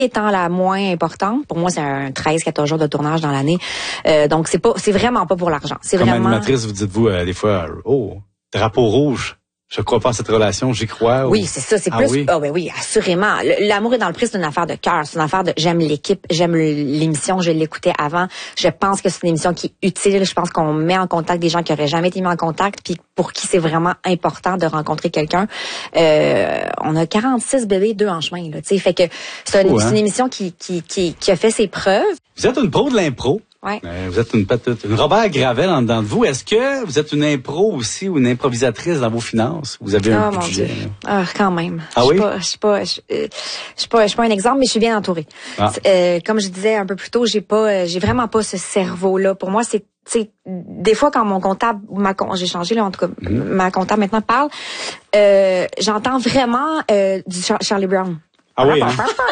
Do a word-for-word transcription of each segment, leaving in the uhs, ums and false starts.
étant la moins importante. Pour moi, c'est un treize quatorze jours de tournage dans l'année. Euh, donc, c'est pas, c'est vraiment pas pour l'argent. C'est Comme vraiment... animatrice, vous dites-vous euh, des fois, oh, drapeau rouge. Je crois pas à cette relation, j'y crois. Oui, ou... c'est ça, c'est ah, plus... Oui? Ah ben oui, assurément. L'amour est dans le prix, c'est une affaire de cœur, c'est une affaire de... J'aime l'équipe, j'aime l'émission, je l'écoutais avant. Je pense que c'est une émission qui est utile. Je pense qu'on met en contact des gens qui auraient jamais été mis en contact, puis pour qui c'est vraiment important de rencontrer quelqu'un. Euh, on a quarante-six bébés, deux en chemin, là, tu sais. Fait que c'est une, oh, hein? une émission qui, qui, qui, qui a fait ses preuves. Vous êtes une pro de l'impro. Ouais. Euh, vous êtes une petite, une Robert Gravel en dedans de vous. Est-ce que vous êtes une impro aussi ou une improvisatrice dans vos finances? Vous avez un oh, budget. Mon Dieu. Ah, quand même. Ah je oui? Je suis pas, je suis pas, je, je suis pas, je suis pas un exemple, mais je suis bien entourée. Ah. Euh, comme je disais un peu plus tôt, j'ai pas, j'ai vraiment pas ce cerveau-là. Pour moi, c'est, tu sais, des fois quand mon comptable, ma, j'ai changé là, en tout cas, mm-hmm. ma comptable maintenant parle, euh, j'entends vraiment euh, du Char- Charlie Brown. Ah oui, hein?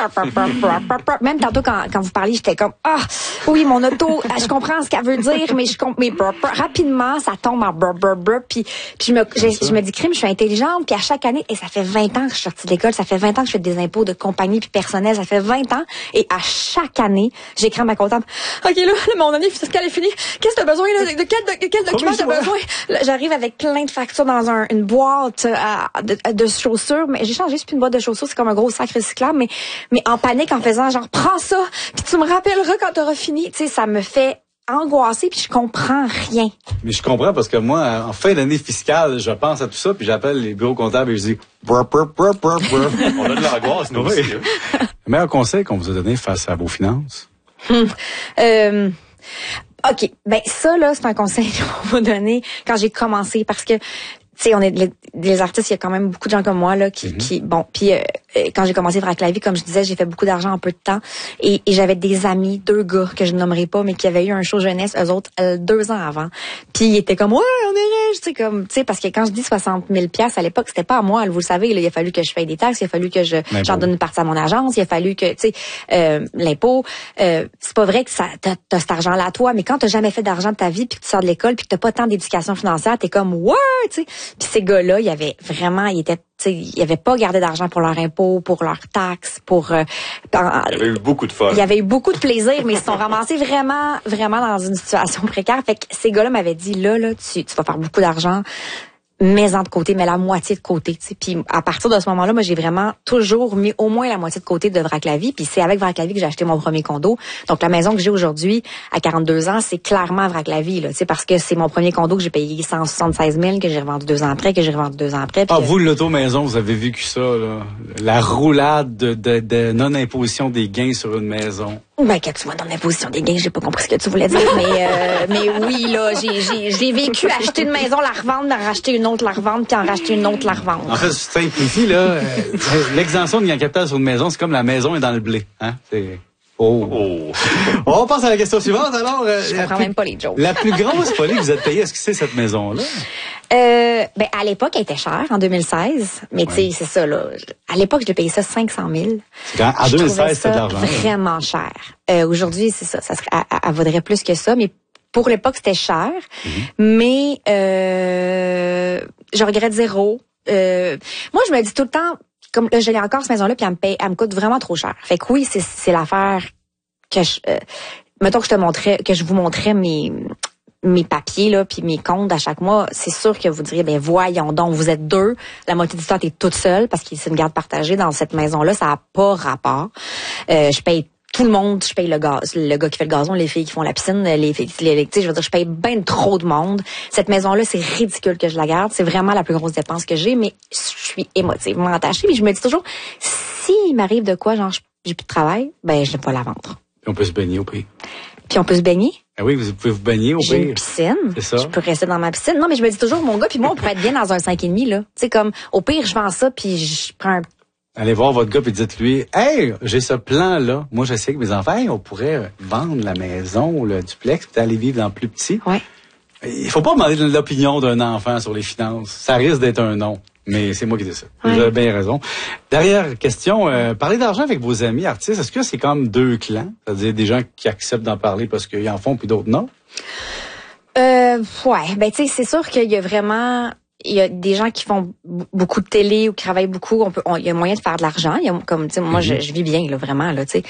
Même tantôt quand, quand vous parliez, j'étais comme ah oui mon auto, je comprends ce qu'elle veut dire, mais je comprends mais rapidement ça tombe en brr, brr, brr, puis puis je me je, je me dis crime, je suis intelligente, puis à chaque année et ça fait vingt ans que je suis sortie de l'école, ça fait vingt ans que je fais des impôts de compagnie puis personnel, ça fait vingt ans et à chaque année j'écris à ma comptable OK là, là mon année fiscale est finie, qu'est-ce que t'as besoin là, de, de quel de, de quel document t'as besoin là, j'arrive avec plein de factures dans un, une boîte euh, de, de chaussures, mais j'ai changé, c'est plus une boîte de chaussures, c'est comme un gros sac recyclable, mais mais en panique en faisant genre prends ça puis tu me rappelleras quand t'auras fini, tu sais, ça me fait angoissée puis je comprends rien. Mais je comprends parce que moi, en fin d'année fiscale, je pense à tout ça puis j'appelle les bureaux comptables et je dis brr, brr, brr, brr, brr. On a de l'angoisse, nous oui. aussi. Hein? Le meilleur conseil qu'on vous a donné face à vos finances? Hum, euh, OK. Ben, ça, là, c'est un conseil qu'on m'a donné quand j'ai commencé parce que tu sais, on est les, les artistes, il y a quand même beaucoup de gens comme moi là qui, mm-hmm. qui bon, puis euh, quand j'ai commencé Vrac la vie, comme je disais, j'ai fait beaucoup d'argent en peu de temps et, et j'avais des amis, deux gars que je ne nommerai pas, mais qui avaient eu un show jeunesse, eux autres, euh, deux ans avant. Puis ils étaient comme ouais, on est riches, tu sais comme, tu sais, parce que quand je dis soixante mille piastres à l'époque, c'était pas à moi, vous le savez, là, il a fallu que je paye des taxes, il a fallu que je j'en donne une partie à mon agence, il a fallu que, tu sais, euh, l'impôt, euh, c'est pas vrai que ça, t'as, t'as cet argent-là à toi, mais quand t'as jamais fait d'argent de ta vie, puis que tu sors de l'école, puis que t'as pas tant d'éducation financière, t'es comme ouais, tu sais. Puis ces gars-là, il y avait vraiment, ils étaient, tu sais, ils avaient pas gardé d'argent pour leur impôt, pour leurs taxes, pour. Euh, en, il y avait eu beaucoup de fun. Il y avait eu beaucoup de plaisir, mais ils se sont ramassés vraiment, vraiment dans une situation précaire. Fait que ces gars-là m'avaient dit là, là, tu, tu vas faire beaucoup d'argent. Mets-en de côté, mets la moitié de côté, tu sais. Puis à partir de ce moment-là, moi j'ai vraiment toujours mis au moins la moitié de côté de Vrac la vie. Puis c'est avec Vrac la vie que j'ai acheté mon premier condo. Donc la maison que j'ai aujourd'hui à quarante-deux ans, c'est clairement Vrac la vie, là, tu sais, parce que c'est mon premier condo que j'ai payé cent soixante-seize mille, que j'ai revendu deux ans après, que j'ai revendu deux ans après. Ah, que... vous l'auto-maison, vous avez vécu ça, là, la roulade de, de, de non-imposition des gains sur une maison. Ben, quand tu vois dans l'imposition des gains, j'ai pas compris ce que tu voulais dire, mais euh, mais oui, là, j'ai j'ai j'ai vécu acheter une maison, la revendre, en racheter une autre, la revendre, puis en racheter une autre, la revendre. En fait, je simplifie, là, euh, l'exemption de gain capital sur une maison, c'est comme la maison est dans le blé, hein, c'est... Oh. oh. On passe à la question suivante, alors. Euh, je comprends plus, même pas les jokes. La plus grosse folie que vous êtes payée, est-ce que c'est cette maison-là? Euh, ben, à l'époque, elle était chère, en deux mille seize. Mais, ouais. tu sais, c'est ça, là. À l'époque, je l'ai payé ça cinq cent mille. Quand, en deux mille seize, c'était de l'argent. Vraiment cher. Euh, aujourd'hui, c'est ça. Ça serait, elle, elle vaudrait plus que ça, mais pour l'époque, c'était cher. Mm-hmm. Mais, euh, je regrette zéro. Euh, moi, je me dis tout le temps, comme là, je l'ai encore cette maison-là, puis elle me paye, elle me coûte vraiment trop cher. Fait que oui, c'est, c'est l'affaire que je, euh, mettons que je te montrais, que je vous montrais mes, mes papiers, là, puis mes comptes à chaque mois. C'est sûr que vous diriez, ben, voyons donc, vous êtes deux. La moitié du temps, t'es toute seule parce que c'est une garde partagée dans cette maison-là. Ça a pas rapport. Euh, je paye tout le monde, je paye le gaz, le gars qui fait le gazon, les filles qui font la piscine, les filles, les, tu sais, je veux dire, je paye bien trop de monde. Cette maison-là, c'est ridicule que je la garde. C'est vraiment la plus grosse dépense que j'ai, mais je suis émotivement attachée. Mais je me dis toujours, s'il m'arrive de quoi, genre, j'ai plus de travail, ben, je ne vais pas la vendre. Puis on peut se baigner au pire. Puis on peut se baigner. Ah oui, vous pouvez vous baigner au pire. J'ai une piscine. C'est ça. Je peux rester dans ma piscine. Non, mais je me dis toujours, mon gars puis moi, on pourrait être bien dans un cinq et demi, là. Tu sais, comme, au pire, je vends ça puis je prends un... Allez voir votre gars puis dites-lui, hey, j'ai ce plan-là. Moi, je sais que mes enfants, hey, on pourrait vendre la maison, le duplex, puis aller vivre dans plus petit. Ouais. Il faut pas demander l'opinion d'un enfant sur les finances. Ça risque d'être un non. Mais c'est moi qui dis ça. Ouais. Vous avez bien raison. Dernière question, euh, parler d'argent avec vos amis artistes, est-ce que c'est comme deux clans? C'est-à-dire des gens qui acceptent d'en parler parce qu'ils en font puis d'autres non? Euh, ouais. Ben, tu sais, c'est sûr qu'il y a vraiment... il y a des gens qui font beaucoup de télé ou qui travaillent beaucoup. On peut, il y a moyen de faire de l'argent. Il y a, comme tu sais, moi, mm-hmm. je, je vis bien là, vraiment là, tu sais.